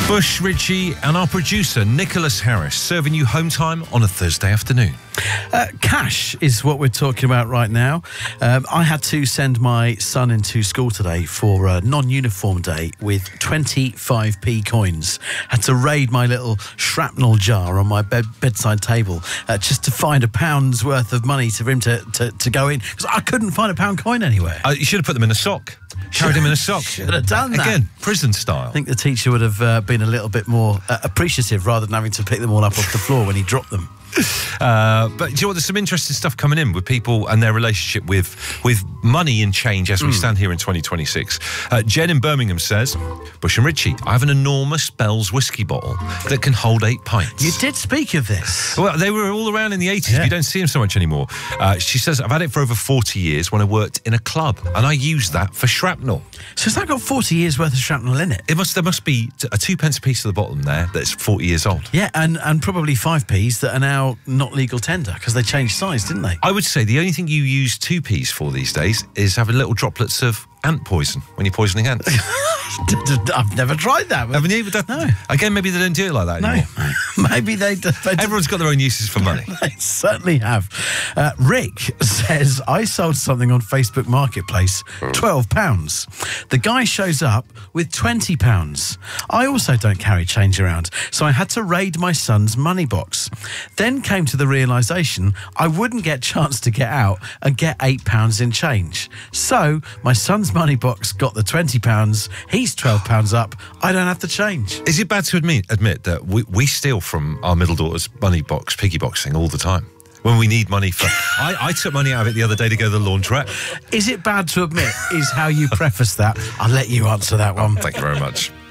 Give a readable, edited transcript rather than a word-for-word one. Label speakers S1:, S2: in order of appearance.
S1: Bush, Ritchie and our producer, Nicholas Harris, serving you home time on a Thursday afternoon.
S2: Cash is what we're talking about right now. I had to send my son into school today for a non-uniform day with 25p coins. Had to raid my little shrapnel jar on my bedside table just to find £1's worth of money for him to go in, because I couldn't find a £1 coin anywhere.
S1: You should have put them in a sock. Carried him in a sock.
S2: Should have done that.
S1: Again, prison style.
S2: I think the teacher would have been a little bit more appreciative rather than having to pick them all up off the floor when he dropped them.
S1: But do you know what? There's some interesting stuff coming in with people and their relationship with money and change as we stand here in 2026. Jen in Birmingham says, Bush and Ritchie, I have an enormous Bell's whiskey bottle that can hold 8 pints.
S2: You did speak of this.
S1: Well, they were all around in the 80s.
S2: Yeah.
S1: You don't see them so much anymore. She says, I've had it for over 40 years when I worked in a club, and I used that for shrapnel.
S2: So has that got 40 years worth of shrapnel in it?
S1: There must be a 2p piece at the bottom there that's 40 years old.
S2: Yeah, and probably 5p's that are now not legal tender because they changed size, didn't they?
S1: I would say the only thing you use 2p's for these days is having little droplets of ant poison when you're poisoning ants.
S2: I've never tried that.
S1: Haven't you?
S2: No.
S1: Again, maybe they don't do it like that anymore.
S2: No, maybe they do.
S1: Everyone's got their own uses for money.
S2: They certainly have. Rick says, I sold something on Facebook Marketplace, £12. The guy shows up with £20. I also don't carry change around, so I had to raid my son's money box. Then came to the realisation I wouldn't get a chance to get out and get £8 in change. So my son's money box got the £20. He's £12 up. I don't have to change.
S1: Is it bad to admit that we steal from our middle daughter's money box, piggy box thing all the time? When we need money for... I took money out of it the other day to go to the laundrette.
S2: Is it bad to admit is how you preface that. I'll let you answer that one.
S1: Thank you very much.